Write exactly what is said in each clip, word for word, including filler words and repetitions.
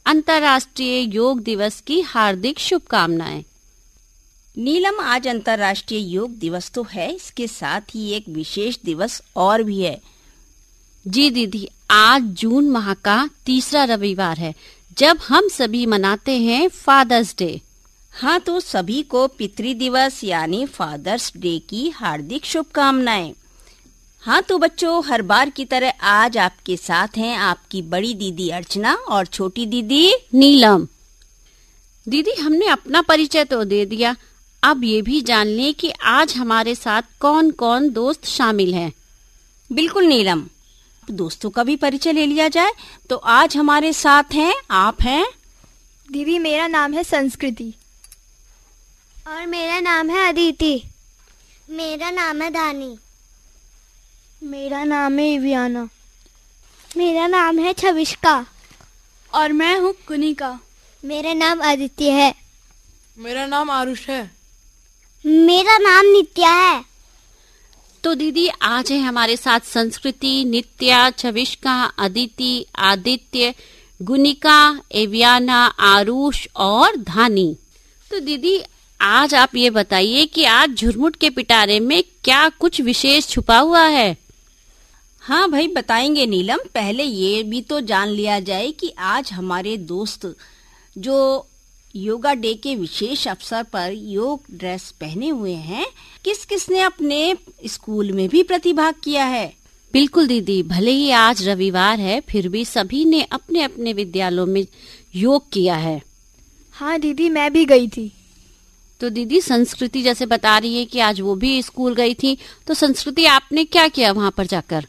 अंतर्राष्ट्रीय योग दिवस की हार्दिक शुभकामनाएं। नीलम, आज अंतर्राष्ट्रीय योग दिवस तो है, इसके साथ ही एक विशेष दिवस और भी है। जी दीदी, आज जून माह का तीसरा रविवार है जब हम सभी मनाते हैं फादर्स डे। हाँ, तो सभी को पितृ दिवस यानी फादर्स डे की हार्दिक शुभकामनाएं। हाँ तो बच्चों, हर बार की तरह आज आपके साथ हैं आपकी बड़ी दीदी अर्चना और छोटी दीदी नीलम। दीदी, हमने अपना परिचय तो दे दिया, अब ये भी जान लें कि आज हमारे साथ कौन कौन दोस्त शामिल हैं। बिल्कुल नीलम, दोस्तों का भी परिचय ले लिया जाए। तो आज हमारे साथ हैं, आप हैं दीदी, मेरा नाम है संस्कृति। और मेरा नाम है अदिति। मेरा नाम है दानी। मेरा नाम है इवियाना। मेरा नाम है छविष्का। और मैं हूँ कुनिका। मेरा नाम आदित्य है। मेरा नाम आरुष है। मेरा नाम नित्या है। तो दीदी, आज है हमारे साथ संस्कृति, नित्या, छविष्का, अदिति, आदित्य, गुनिका, एवियाना, आरुष और धानी। तो दीदी, आज आप ये बताइए कि आज झुरमुट के पिटारे में क्या कुछ विशेष छुपा हुआ है। हाँ भाई, बताएंगे नीलम। पहले ये भी तो जान लिया जाए कि आज हमारे दोस्त जो योगा डे के विशेष अवसर पर योग ड्रेस पहने हुए हैं, किस किस ने अपने स्कूल में भी प्रतिभाग किया है। बिल्कुल दीदी, भले ही आज रविवार है फिर भी सभी ने अपने अपने विद्यालयों में योग किया है। हाँ दीदी, मैं भी गई थी। तो दीदी, संस्कृति जैसे बता रही है कि आज वो भी स्कूल गई थी, तो संस्कृति आपने क्या किया वहाँ पर जाकर।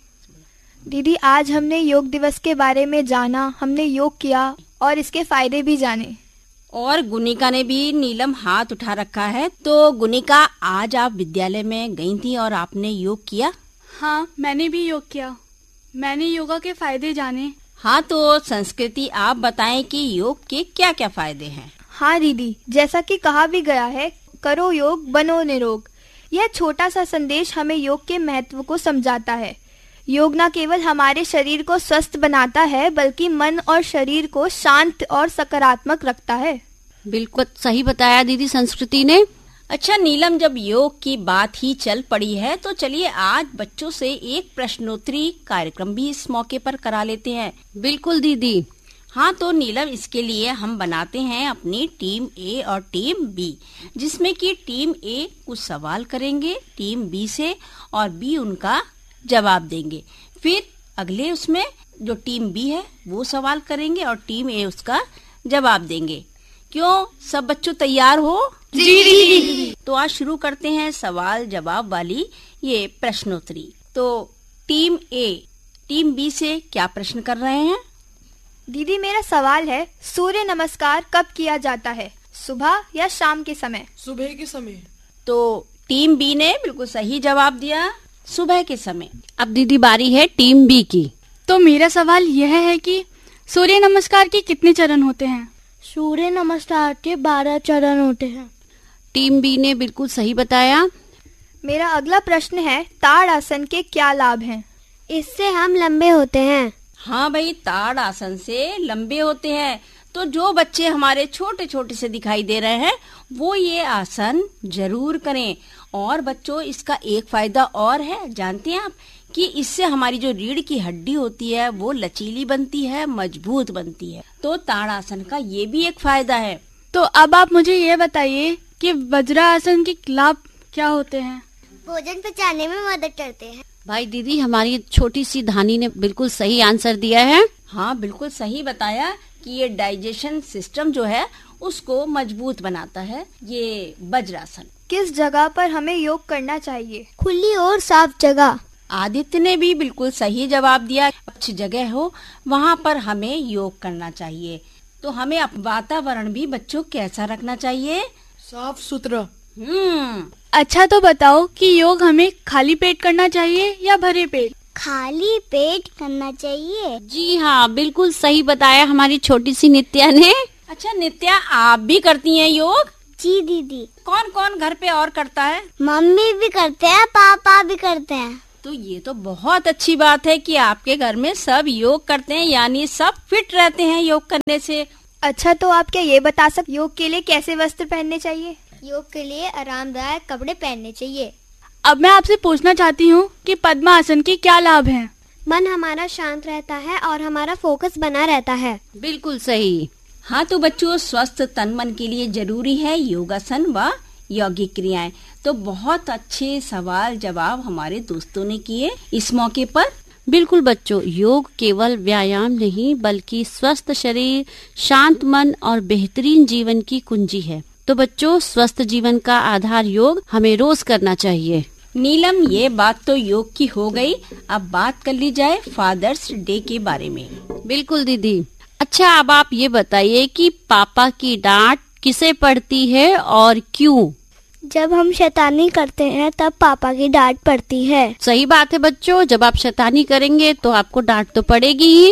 दीदी, आज हमने योग दिवस के बारे में जाना, हमने योग किया और इसके फायदे भी जाने। और गुनिका ने भी नीलम हाथ उठा रखा है। तो गुनिका, आज आप विद्यालय में गई थी और आपने योग किया। हाँ, मैंने भी योग किया। मैंने योगा के फायदे जाने। हाँ तो संस्कृति, आप बताएं कि योग के क्या क्या फायदे हैं। हाँ दीदी, जैसा कि कहा भी गया है, करो योग बनो निरोग। यह छोटा सा संदेश हमें योग के महत्व को समझाता है। योग न केवल हमारे शरीर को स्वस्थ बनाता है बल्कि मन और शरीर को शांत और सकारात्मक रखता है। बिल्कुल सही बताया दीदी संस्कृति ने। अच्छा नीलम, जब योग की बात ही चल पड़ी है तो चलिए आज बच्चों से एक प्रश्नोत्तरी कार्यक्रम भी इस मौके पर करा लेते हैं। बिल्कुल दीदी। हाँ तो नीलम, इसके लिए हम बनाते हैं अपनी टीम ए और टीम बी, जिसमें कि टीम ए कुछ सवाल करेंगे टीम बी से और बी उनका जवाब देंगे। फिर अगले उसमें जो टीम बी है वो सवाल करेंगे और टीम ए उसका जवाब देंगे। क्यों, सब बच्चों तैयार हो? जी जी। तो आज शुरू करते हैं सवाल जवाब वाली ये प्रश्नोत्तरी। तो टीम ए टीम बी से क्या प्रश्न कर रहे हैं? दीदी, मेरा सवाल है, सूर्य नमस्कार कब किया जाता है, सुबह या शाम के समय? सुबह के समय। तो टीम बी ने बिल्कुल सही जवाब दिया, सुबह के समय। अब दीदी, बारी है टीम बी की। तो मेरा सवाल यह है कि सूर्य नमस्कार के कितने चरण होते हैं? सूर्य नमस्कार के बारह चरण होते हैं। टीम बी ने बिल्कुल सही बताया। मेरा अगला प्रश्न है, ताड़ आसन के क्या लाभ हैं? इससे हम लंबे होते हैं। हाँ भाई, ताड़ आसन से लंबे होते हैं। तो जो बच्चे हमारे छोटे छोटे से दिखाई दे रहे हैं वो ये आसन जरूर करें। और बच्चों, इसका एक फायदा और है, जानते हैं आप, कि इससे हमारी जो रीढ़ की हड्डी होती है वो लचीली बनती है, मजबूत बनती है। तो ताड़ आसन का ये भी एक फायदा है। तो अब आप मुझे ये बताइए कि वज्रासन के लाभ क्या होते हैं? भोजन पचाने में मदद करते हैं। भाई दीदी, हमारी छोटी सी धानी ने बिल्कुल सही आंसर दिया है। हाँ, बिल्कुल सही बताया कि ये डाइजेशन सिस्टम जो है उसको मजबूत बनाता है ये वज्रासन। किस जगह पर हमें योग करना चाहिए? खुली और साफ जगह। आदित्य ने भी बिल्कुल सही जवाब दिया, अच्छी जगह हो वहाँ पर हमें योग करना चाहिए। तो हमें वातावरण भी बच्चों कैसा रखना चाहिए? साफ सुथरा। हम्म अच्छा, तो बताओ कि योग हमें खाली पेट करना चाहिए या भरे पेट? खाली पेट करना चाहिए। जी हाँ, बिल्कुल सही बताया हमारी छोटी सी नित्या ने। अच्छा नित्या, आप भी करती हैं योग? जी दीदी। कौन कौन घर पे और करता है? मम्मी भी करते हैं, पापा भी करते हैं। तो ये तो बहुत अच्छी बात है कि आपके घर में सब योग करते हैं, यानी सब फिट रहते हैं योग करने से। अच्छा, तो आप क्या ये बता सकते योग के लिए कैसे वस्त्र पहनने चाहिए? योग के लिए आरामदायक कपड़े पहनने चाहिए। अब मैं आपसे पूछना चाहती हूँ कि पद्मासन के क्या लाभ हैं? मन हमारा शांत रहता है और हमारा फोकस बना रहता है। बिल्कुल सही। हाँ, तो बच्चों स्वस्थ तन मन के लिए जरूरी है योगासन व यौगिक क्रियाएं। तो बहुत अच्छे सवाल जवाब हमारे दोस्तों ने किए इस मौके पर। बिल्कुल बच्चों, योग केवल व्यायाम नहीं बल्कि स्वस्थ शरीर, शांत मन और बेहतरीन जीवन की कुंजी है। तो बच्चों, स्वस्थ जीवन का आधार योग हमें रोज करना चाहिए। नीलम, ये बात तो योग की हो गई, अब बात कर ली जाए फादर्स डे के बारे में। बिल्कुल दीदी। अच्छा, अब आप ये बताइए कि पापा की डांट किसे पड़ती है और क्यों? जब हम शैतानी करते हैं तब पापा की डांट पड़ती है। सही बात है बच्चों, जब आप शैतानी करेंगे तो आपको डांट तो पड़ेगी ही।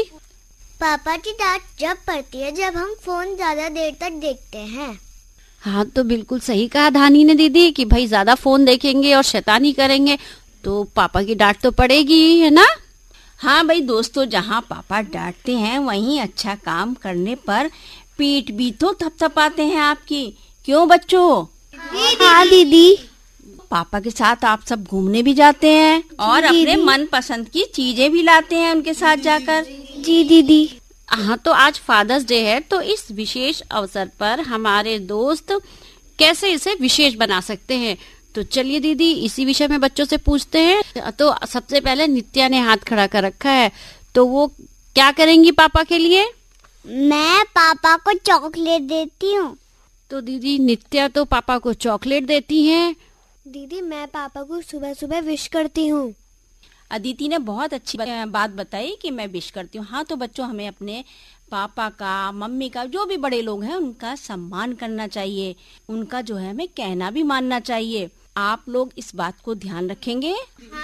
पापा की डांट जब पड़ती है जब हम फोन ज्यादा देर तक देखते हैं। हाँ, तो बिल्कुल सही कहा धानी ने दीदी कि भाई ज्यादा फोन देखेंगे और शैतानी करेंगे तो पापा की डांट तो पड़ेगी ही, है ना? हाँ भाई दोस्तों, जहाँ पापा डांटते हैं वहीं अच्छा काम करने पर पीठ भी तो थपथपाते हैं आपकी। क्यों बच्चों? हाँ दीदी। पापा के साथ आप सब घूमने भी जाते हैं और अपने मन पसंद की चीजें भी लाते हैं उनके साथ जाकर। जी दीदी। हाँ, तो आज फादर्स डे है, तो इस विशेष अवसर पर हमारे दोस्त कैसे इसे विशेष बना सकते हैं? तो चलिए दीदी, इसी विषय में बच्चों से पूछते हैं। तो सबसे पहले नित्या ने हाथ खड़ा कर रखा है, तो वो क्या करेंगी पापा के लिए? मैं पापा को चॉकलेट देती हूँ। तो दीदी, नित्या तो पापा को चॉकलेट देती हैं। दीदी, मैं पापा को सुबह सुबह विश करती हूँ। अदिति ने बहुत अच्छी बात बताई कि मैं विश करती हूँ। हाँ, तो बच्चों हमें अपने पापा का, मम्मी का, जो भी बड़े लोग हैं उनका सम्मान करना चाहिए, उनका जो है हमें कहना भी मानना चाहिए। आप लोग इस बात को ध्यान रखेंगे?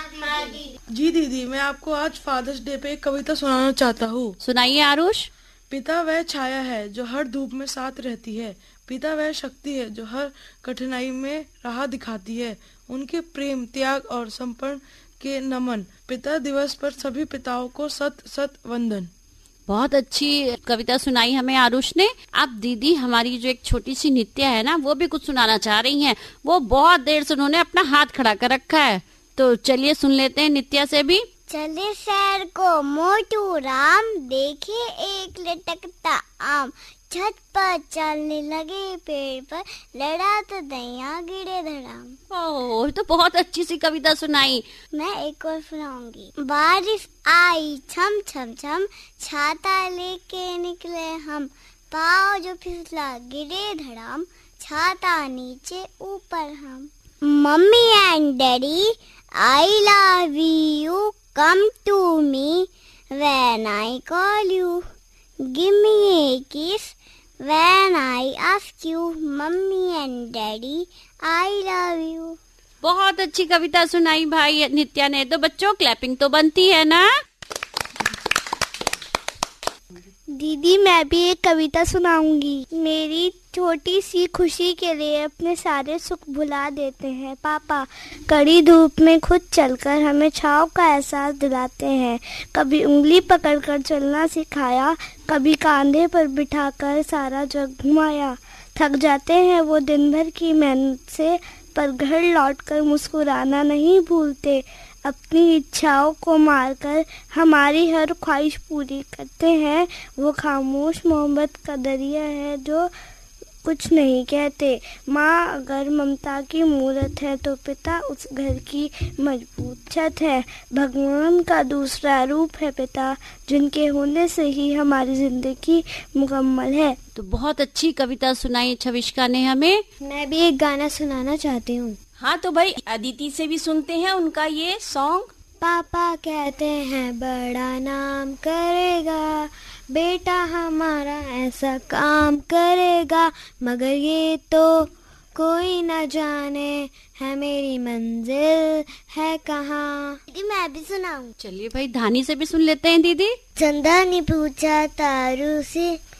जी दीदी, मैं आपको आज फादर्स डे पे एक कविता सुनाना चाहता हूँ। सुनाइए आरुष। पिता वह छाया है जो हर धूप में साथ रहती है, पिता वह शक्ति है जो हर कठिनाई में राह दिखाती है, उनके प्रेम, त्याग और समर्पण के नमन। पिता दिवस पर सभी पिताओं को सत सत वंदन। बहुत अच्छी कविता सुनाई हमें आरुष ने। अब दीदी, हमारी जो एक छोटी सी नित्या है ना, वो भी कुछ सुनाना चाह रही हैं। वो बहुत देर से उन्होंने अपना हाथ खड़ा कर रखा है, तो चलिए सुन लेते हैं नित्या से भी। चले शहर को मोटू राम, देखे एक लटकता आम, छत पर चलने लगे पेड़ पर, लड़ा तो दैया गिरे धड़ाम। ओह, तो बहुत अच्छी सी कविता सुनाई। मैं एक और सुनाऊंगी। बारिश आई छम छम छम, छाता लेके निकले हम, पाँव जो फिसला गिरे धड़ाम, छाता नीचे ऊपर हम। Mummy and daddy I love you, come to me when I call you, give me a kiss when I ask you, mummy and daddy I love you। बहुत अच्छी कविता सुनाई भाई नित्या ने। तो बच्चों, क्लैपिंग तो बनती है ना? दीदी, मैं भी एक कविता सुनाऊंगी। मेरी छोटी सी खुशी के लिए अपने सारे सुख भुला देते हैं पापा, कड़ी धूप में खुद चलकर हमें छाँव का एहसास दिलाते हैं। कभी उंगली पकड़कर चलना सिखाया, कभी कंधे पर बिठाकर सारा जग घुमाया। थक जाते हैं वो दिन भर की मेहनत से, पर घर लौटकर मुस्कुराना नहीं भूलते। अपनी इच्छाओं को मारकर हमारी हर ख्वाहिश पूरी करते हैं। वो खामोश मोहब्बत का दरिया है जो कुछ नहीं कहते। माँ अगर ममता की मूरत है तो पिता उस घर की मजबूत छत है। भगवान का दूसरा रूप है पिता, जिनके होने से ही हमारी जिंदगी मुकम्मल है। तो बहुत अच्छी कविता सुनाई छविष्का ने हमें। मैं भी एक गाना सुनाना चाहती हूँ। हाँ, तो भाई अदिति से भी सुनते हैं उनका ये सॉन्ग। पापा कहते हैं बड़ा नाम करेगा, बेटा हमारा ऐसा काम करेगा, मगर ये तो कोई न जाने है मेरी मंजिल है कहाँ। दीदी, मैं भी सुनाऊं? चलिए भाई, धानी से भी सुन लेते हैं दीदी। चंदा ने पूछा तारू से,